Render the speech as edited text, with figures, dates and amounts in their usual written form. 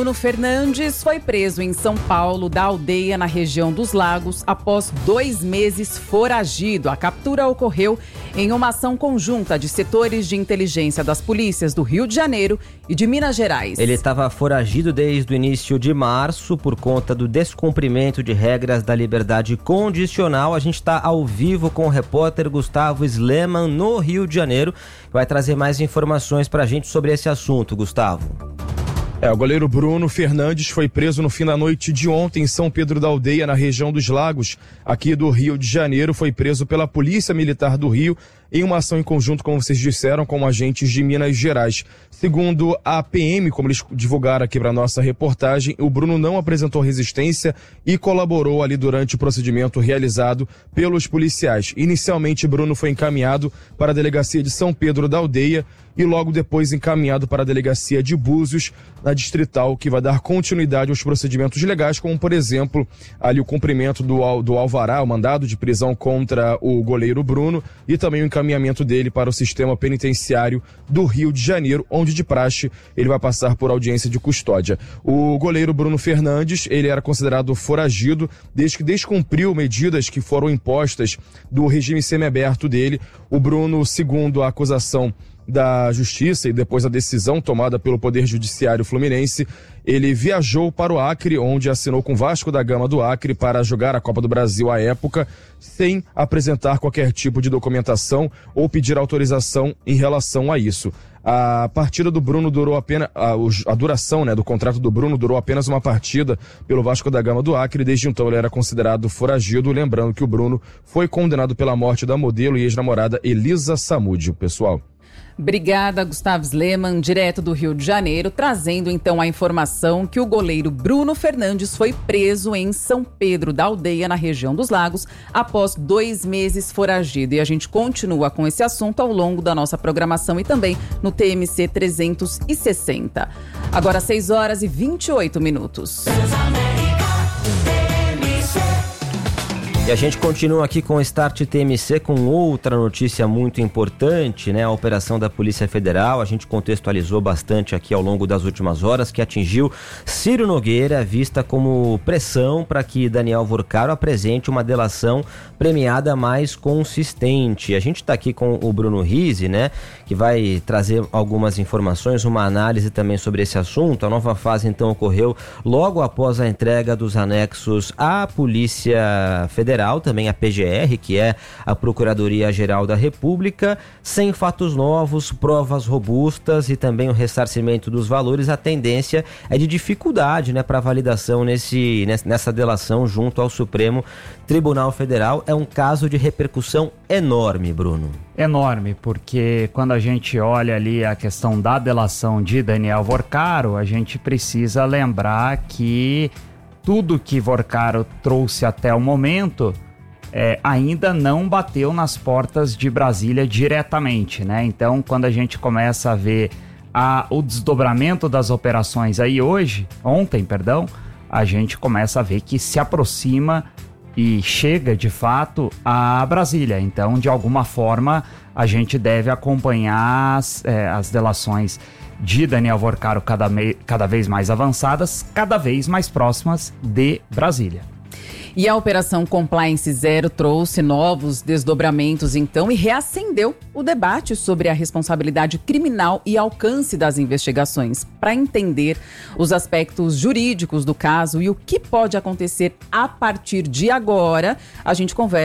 Bruno Fernandes foi preso em São Paulo, da aldeia na região dos Lagos, após 2 meses foragido. A captura ocorreu em uma ação conjunta de setores de inteligência das polícias do Rio de Janeiro e de Minas Gerais. Ele estava foragido desde o início de março por conta do descumprimento de regras da liberdade condicional. A gente está ao vivo com o repórter Gustavo Sleman no Rio de Janeiro, que vai trazer mais informações para a gente sobre esse assunto. Gustavo. O goleiro Bruno Fernandes foi preso no fim da noite de ontem em São Pedro da Aldeia, na região dos Lagos, aqui do Rio de Janeiro. Foi preso pela Polícia Militar do Rio em uma ação em conjunto, como vocês disseram, com agentes de Minas Gerais. Segundo a PM, como eles divulgaram aqui para nossa reportagem, o Bruno não apresentou resistência e colaborou ali durante o procedimento realizado pelos policiais. Inicialmente, Bruno foi encaminhado para a delegacia de São Pedro da Aldeia e logo depois encaminhado para a delegacia de Búzios, na Distrital, que vai dar continuidade aos procedimentos legais, como, por exemplo, ali o cumprimento do alvará, o mandado de prisão contra o goleiro Bruno e também o encaminhamento dele para o sistema penitenciário do Rio de Janeiro, onde de praxe ele vai passar por audiência de custódia. O goleiro Bruno Fernandes, ele era considerado foragido desde que descumpriu medidas que foram impostas do regime semiaberto dele. O Bruno, segundo a acusação da Justiça e depois a decisão tomada pelo Poder Judiciário Fluminense, ele viajou para o Acre, onde assinou com o Vasco da Gama do Acre para jogar a Copa do Brasil à época, sem apresentar qualquer tipo de documentação ou pedir autorização em relação a isso. A partida do Bruno durou apenas, a duração do contrato do Bruno durou apenas uma partida pelo Vasco da Gama do Acre. Desde então ele era considerado foragido, lembrando que o Bruno foi condenado pela morte da modelo e ex-namorada Elisa Samúdio, pessoal. Obrigada, Gustavo Sleman, direto do Rio de Janeiro, trazendo então a informação que o goleiro Bruno Fernandes foi preso em São Pedro da Aldeia, na região dos Lagos, após 2 meses foragido. E a gente continua com esse assunto ao longo da nossa programação e também no TMC 360. Agora 6h28. E a gente continua aqui com o Start TMC com outra notícia muito importante, né? A operação da Polícia Federal, a gente contextualizou bastante aqui ao longo das últimas horas, que atingiu Ciro Nogueira, vista como pressão para que Daniel Vorcaro apresente uma delação premiada mais consistente. A gente está aqui com o Bruno Rizzi, né? Que vai trazer algumas informações, uma análise também sobre esse assunto. A nova fase então ocorreu logo após a entrega dos anexos à Polícia Federal, também a PGR, que é a Procuradoria-Geral da República, sem fatos novos, provas robustas e também o ressarcimento dos valores. A tendência é de dificuldade, né, para validação nessa delação junto ao Supremo Tribunal Federal. É um caso de repercussão enorme, Bruno. Enorme, porque quando a gente olha ali a questão da delação de Daniel Vorcaro, a gente precisa lembrar que tudo que Vorcaro trouxe até o momento ainda não bateu nas portas de Brasília diretamente, né? Então, quando a gente começa a ver o desdobramento das operações aí ontem, a gente começa a ver que se aproxima e chega de fato a Brasília. Então, de alguma forma, a gente deve acompanhar as delações de Daniel Vorcaro cada vez mais avançadas, cada vez mais próximas de Brasília. E a Operação Compliance Zero trouxe novos desdobramentos, então, e reacendeu o debate sobre a responsabilidade criminal e alcance das investigações. Para entender os aspectos jurídicos do caso e o que pode acontecer a partir de agora, a gente conversa